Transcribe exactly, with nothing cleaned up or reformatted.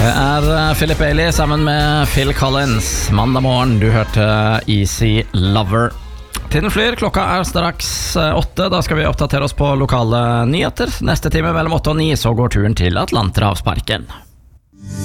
Det er Philip Bailey sammen med Phil Collins. Mandag morgen, du hørte Easy Lover. Tiden flyr, klokka er straks åtte. Da skal vi oppdatere oss på lokale nyheter. Neste time mellom åtte og ni så går turen til Atlanterhavsparken.